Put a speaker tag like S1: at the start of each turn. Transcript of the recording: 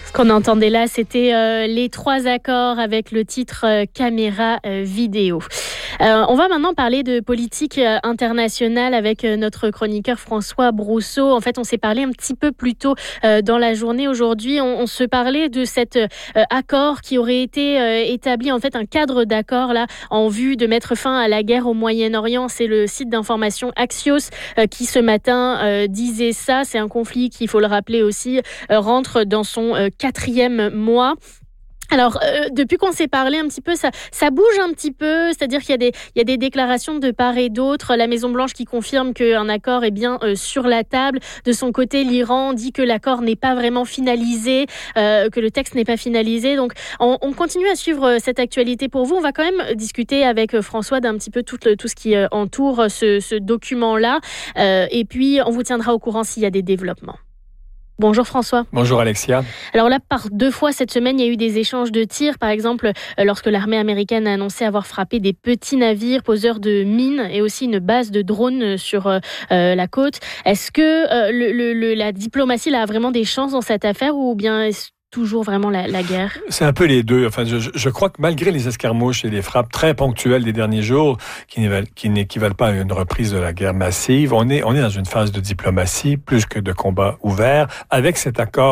S1: Ce qu'on entendait là, c'était les 3 accords avec le titre caméra vidéo. On va maintenant parler de politique internationale avec notre chroniqueur François Brousseau. En fait, on s'est parlé un petit peu plus tôt dans la journée. Aujourd'hui, on se parlait de cet accord qui aurait été établi, en fait, un cadre d'accord là en vue de mettre fin à la guerre au Moyen-Orient. C'est le site d'information Axios qui ce matin disait ça. C'est un conflit qui, il faut le rappeler aussi, rentre dans son 4e mois. Alors, depuis qu'on s'est parlé un petit peu, ça bouge un petit peu, c'est-à-dire qu'il y a des déclarations de part et d'autre. La Maison-Blanche qui confirme qu'un accord est bien sur la table. De son côté, l'Iran dit que l'accord n'est pas vraiment finalisé, que le texte n'est pas finalisé. Donc, on continue à suivre cette actualité pour vous. On va quand même discuter avec François d'un petit peu tout ce qui entoure ce document-là. Et puis, on vous tiendra au courant s'il y a des développements. Bonjour François.
S2: Bonjour Alexia.
S1: Alors là, par 2 fois cette semaine, il y a eu des échanges de tirs. Par exemple, lorsque l'armée américaine a annoncé avoir frappé des petits navires poseurs de mines et aussi une base de drones sur la côte. Est-ce que la diplomatie là, a vraiment des chances dans cette affaire ou bien est-ce toujours vraiment la guerre?
S2: C'est un peu les deux. Enfin, je crois que malgré les escarmouches et les frappes très ponctuelles des derniers jours, qui n'équivalent pas à une reprise de la guerre massive, on est dans une phase de diplomatie plus que de combat ouvert avec cet accord